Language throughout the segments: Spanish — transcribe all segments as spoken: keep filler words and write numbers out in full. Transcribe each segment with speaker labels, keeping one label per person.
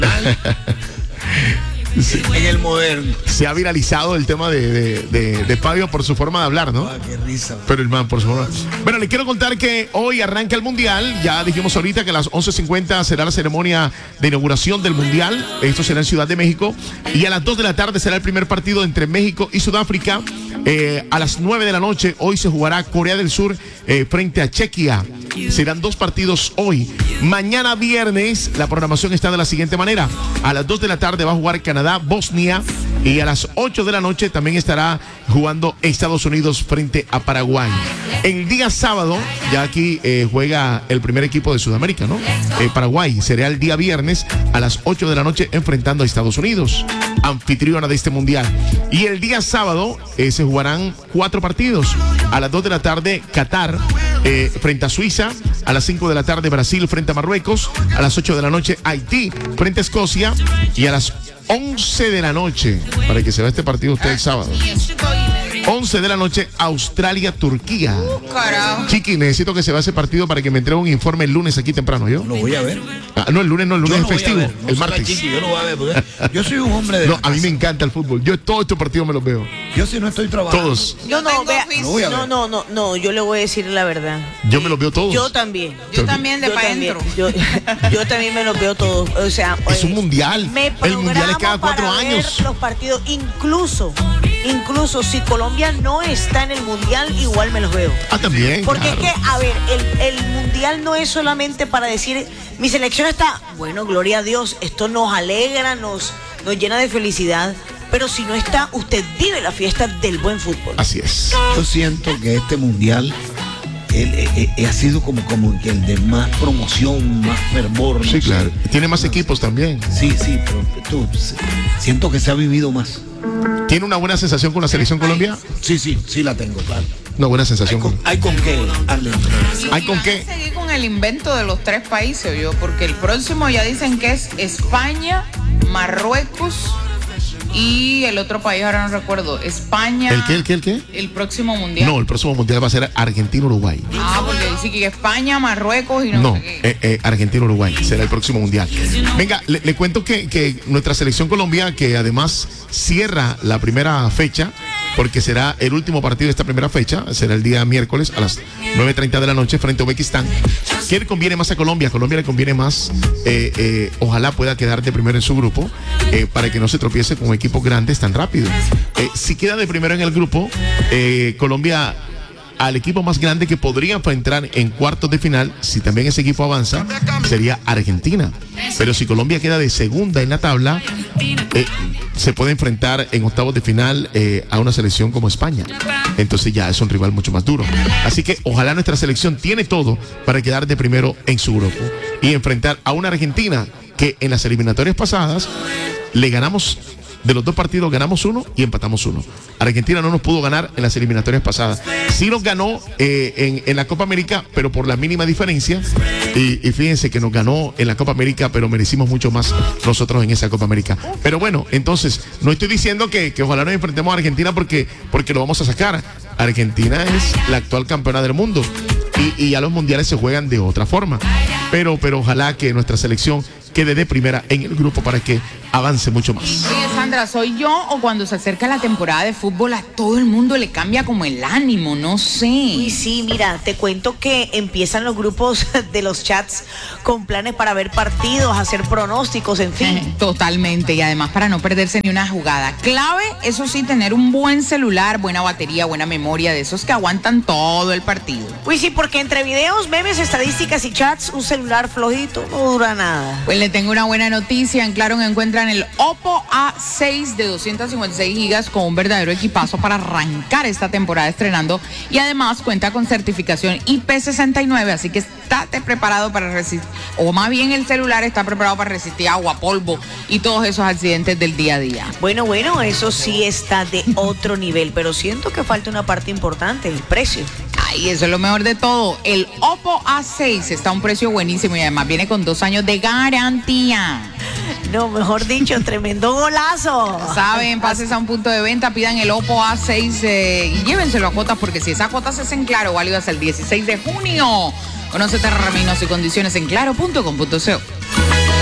Speaker 1: Sí. En el moderno.
Speaker 2: Se ha viralizado el tema de, de, de, de Fabio por su forma de hablar, ¿no?
Speaker 1: Ah, qué risa.
Speaker 2: Pero el man, por su forma. Bueno, le quiero contar que hoy arranca el Mundial. Ya dijimos ahorita que a las once cincuenta será la ceremonia de inauguración del Mundial. Esto será en Ciudad de México. Y a las dos de la tarde será el primer partido entre México y Sudáfrica. Eh, a las nueve de la noche hoy se jugará Corea del Sur eh, frente a Chequia. Serán dos partidos hoy. Mañana viernes la programación está de la siguiente manera. A las dos de la tarde va a jugar Canadá, Bosnia. Y a las ocho de la noche también estará jugando Estados Unidos frente a Paraguay. El día sábado, ya aquí eh, juega el primer equipo de Sudamérica, ¿no? Eh, Paraguay será el día viernes a las ocho de la noche enfrentando a Estados Unidos, anfitriona de este mundial. Y el día sábado eh, se jugarán cuatro partidos. A las dos de la tarde, Qatar eh, frente a Suiza. A las cinco de la tarde, Brasil frente a Marruecos. A las ocho de la noche, Haití frente a Escocia. Y a las once de la noche, para que se vea este partido usted el sábado. once de la noche, Australia-Turquía.
Speaker 3: Uh,
Speaker 2: Chiqui, necesito que se vea ese partido para que me entregue un informe el lunes aquí temprano, ¿yo?
Speaker 1: Lo voy a ver.
Speaker 2: Ah, no, el lunes no, el lunes
Speaker 1: Yo
Speaker 2: es
Speaker 1: lo
Speaker 2: festivo,
Speaker 1: voy a ver. No
Speaker 2: el
Speaker 1: saca
Speaker 2: martes.
Speaker 1: Chiqui, yo lo voy a ver porque yo soy un hombre de.
Speaker 2: No, a mí me encanta el fútbol. Yo todos estos partidos me los veo.
Speaker 1: Yo sí no estoy trabajando.
Speaker 2: Todos.
Speaker 3: Yo no, vea,
Speaker 1: Lo voy a ver.
Speaker 3: no, no, no, no, yo le voy a decir la verdad.
Speaker 2: Yo me los veo todos.
Speaker 3: Yo también.
Speaker 4: Yo también de
Speaker 3: Yo
Speaker 4: pa'
Speaker 3: también,
Speaker 4: adentro.
Speaker 3: yo, yo también me los veo todos. O sea,
Speaker 2: Es
Speaker 3: eh,
Speaker 2: un mundial.
Speaker 3: Me
Speaker 2: El mundial es cada
Speaker 3: programo
Speaker 2: cuatro
Speaker 3: para
Speaker 2: años.
Speaker 3: ver los partidos, incluso, incluso si Colombia no está en el mundial, igual me los veo.
Speaker 2: Ah, también.
Speaker 3: Porque
Speaker 2: claro.
Speaker 3: es que, a ver, el, el mundial no es solamente para decir, mi selección está, bueno, gloria a Dios, esto nos alegra, nos, nos llena de felicidad, pero si no está, usted vive la fiesta del buen fútbol.
Speaker 2: Así es.
Speaker 1: Yo siento que este mundial él, él, él, ha sido como, como que el de más promoción, más fervor. No
Speaker 2: Sí,
Speaker 1: sé.
Speaker 2: claro. Tiene más equipos también.
Speaker 1: Sí, sí, pero tú, siento que se ha vivido más.
Speaker 2: ¿Tiene una buena sensación con la selección Colombia?
Speaker 1: Sí, sí, sí la tengo, claro.
Speaker 2: Una buena
Speaker 1: Hay
Speaker 2: sensación.
Speaker 1: con, hay con qué, Arlen.
Speaker 2: ¿Hay con
Speaker 4: van
Speaker 2: qué?
Speaker 4: a seguir con el invento de los tres países, yo, porque el próximo ya dicen que es España, Marruecos y el otro país, ahora no recuerdo, España.
Speaker 2: ¿El qué, el qué, el qué?
Speaker 4: El próximo mundial.
Speaker 2: No, el próximo mundial va a ser Argentina-Uruguay.
Speaker 4: Ah, porque dice que España, Marruecos y no,
Speaker 2: No,
Speaker 4: sé qué.
Speaker 2: eh, eh, Argentina-Uruguay será el próximo mundial. Venga, le, le cuento que, que nuestra selección Colombia, que además cierra la primera fecha, porque será el último partido de esta primera fecha, será el día miércoles a las nueve treinta de la noche frente a Uzbekistán. ¿Qué le conviene más a Colombia? A Colombia le conviene más, eh, eh, ojalá pueda quedar de primero en su grupo, eh, para que no se tropiece con equipos grandes tan rápido. Eh, si queda de primero en el grupo, eh, Colombia, al equipo más grande que podría entrar en cuartos de final, si también ese equipo avanza, sería Argentina. Pero si Colombia queda de segunda en la tabla, eh, se puede enfrentar en octavos de final eh, a una selección como España. Entonces ya es un rival mucho más duro. Así que ojalá nuestra selección tiene todo para quedar de primero en su grupo y enfrentar a una Argentina que en las eliminatorias pasadas le ganamos. De los dos partidos ganamos uno y empatamos uno. Argentina no nos pudo ganar en las eliminatorias pasadas. Sí nos ganó eh, en, en la Copa América, pero por la mínima diferencia. Y, y fíjense que nos ganó en la Copa América, pero merecimos mucho más nosotros en esa Copa América. Pero bueno, entonces, no estoy diciendo que, que ojalá nos enfrentemos a Argentina porque, porque lo vamos a sacar. Argentina es la actual campeona del mundo. Y, y ya los mundiales se juegan de otra forma. Pero, pero ojalá que nuestra selección quede de primera en el grupo para que avance mucho más.
Speaker 4: Oye, Sandra, ¿soy yo o cuando se acerca la temporada de fútbol a todo el mundo le cambia como el ánimo? No sé.
Speaker 3: Y sí, mira, te cuento que empiezan los grupos de los chats con planes para ver partidos, hacer pronósticos, en fin.
Speaker 4: Totalmente, y además para no perderse ni una jugada. Clave, eso sí, tener un buen celular, buena batería, buena memoria, de esos que aguantan todo el partido.
Speaker 3: Uy, sí, porque entre videos, memes, estadísticas y chats, un celular flojito no dura nada.
Speaker 4: Pues le tengo una buena noticia. En Claro encuentran el Oppo A seis de doscientos cincuenta y seis gigas con un verdadero equipazo para arrancar esta temporada estrenando, y además cuenta con certificación I P sesenta y nueve, así que estate preparado para resistir, o más bien el celular está preparado para resistir agua, polvo y todos esos accidentes del día a día.
Speaker 3: Bueno, bueno, eso sí está de otro nivel, pero siento que falta una parte importante, el precio.
Speaker 4: Ay, eso es lo mejor de todo. El Oppo A seis está a un precio buenísimo y además viene con dos años de garantía.
Speaker 3: No, mejor dicho, tremendo golazo.
Speaker 4: Saben, pases a un punto de venta, pidan el Oppo A seis eh, y llévenselo a cuotas, porque si esa cuota se hace en Claro, válido hasta el dieciséis de junio. Conoce términos y condiciones en claro punto com punto co.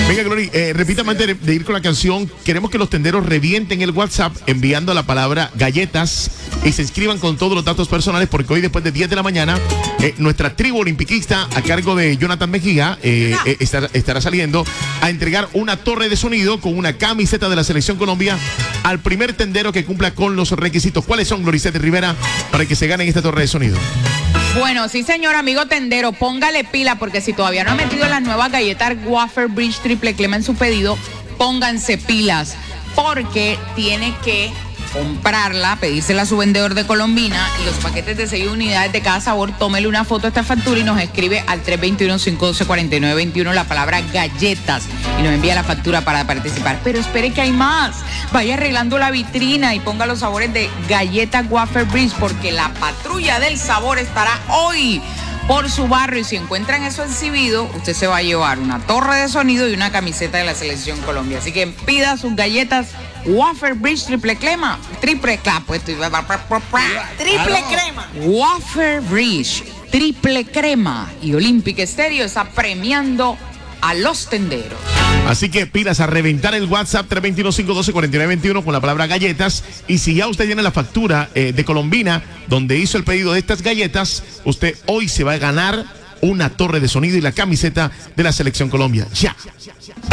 Speaker 2: Venga, Glory, eh, repítame antes de, de ir con la canción. Queremos que los tenderos revienten el WhatsApp enviando la palabra galletas y se inscriban con todos los datos personales, porque hoy después de diez de la mañana eh, nuestra tribu olimpiquista a cargo de Jonathan Mejía eh, eh, estará, estará saliendo a entregar una torre de sonido con una camiseta de la Selección Colombia al primer tendero que cumpla con los requisitos. ¿Cuáles son, Gloricete Rivera, para que se ganen esta torre de sonido?
Speaker 4: Bueno, sí señor, amigo tendero, póngale pila, porque si todavía no ha metido las nuevas galletas Wafer Bridge Triple Crema en su pedido, pónganse pilas, porque tiene que comprarla, pedírsela a su vendedor de Colombina, y los paquetes de seis unidades de cada sabor. Tómele una foto a esta factura y nos escribe al tres dos uno, cinco uno dos, cuatro nueve dos uno la palabra galletas y nos envía la factura para participar. Pero espere que hay más. Vaya arreglando la vitrina y ponga los sabores de galletas Wafer Bridge, porque la patrulla del sabor estará hoy por su barrio, y si encuentran eso exhibido, usted se va a llevar una torre de sonido y una camiseta de la Selección Colombia. Así que pida sus galletas Wafer Bridge Triple Crema, triple crema, pues, triple
Speaker 3: crema.
Speaker 4: Wafer Bridge Triple Crema, y Olympic Stereo está premiando a los tenderos.
Speaker 2: Así que pilas a reventar el WhatsApp tres dos uno, cinco uno dos, cuatro nueve dos uno con la palabra galletas. Y si ya usted tiene la factura eh, de Colombina donde hizo el pedido de estas galletas, usted hoy se va a ganar una torre de sonido y la camiseta de la Selección Colombia. Ya.